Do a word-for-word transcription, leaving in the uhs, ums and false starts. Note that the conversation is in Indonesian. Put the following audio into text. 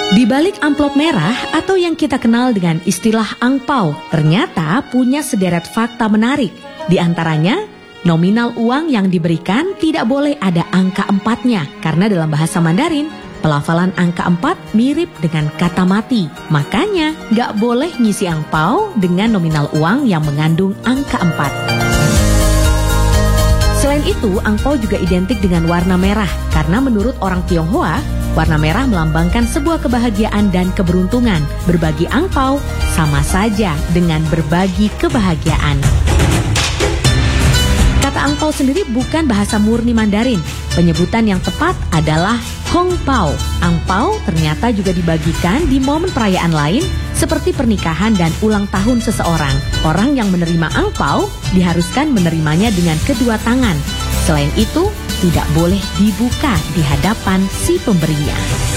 Di balik amplop merah atau yang kita kenal dengan istilah angpau, ternyata punya sederet fakta menarik. Di antaranya, nominal uang yang diberikan tidak boleh ada angka empatnya, karena dalam bahasa Mandarin, pelafalan angka empat mirip dengan kata mati. Makanya, nggak boleh ngisi angpau dengan nominal uang yang mengandung angka empat. Selain itu, angpau juga identik dengan warna merah, karena menurut orang Tionghoa, warna merah melambangkan sebuah kebahagiaan dan keberuntungan. Berbagi angpau sama saja dengan berbagi kebahagiaan. Kata angpau sendiri bukan bahasa murni Mandarin. Penyebutan yang tepat adalah hongpao. Angpau ternyata juga dibagikan di momen perayaan lain seperti pernikahan dan ulang tahun seseorang. Orang yang menerima angpau diharuskan menerimanya dengan kedua tangan. Selain itu, tidak boleh dibuka di hadapan si pemberinya.